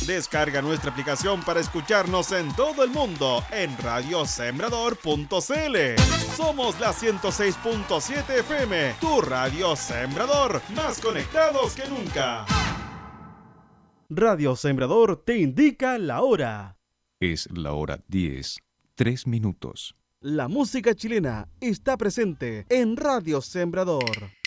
Descarga nuestra aplicación para escucharnos en todo el mundo en radiosembrador.cl. Somos la 106.7 FM, tu radio Sembrador, más conectados que nunca. Radio Sembrador te indica la hora. Es la hora 10, 3 minutos. La música chilena está presente en Radio Sembrador.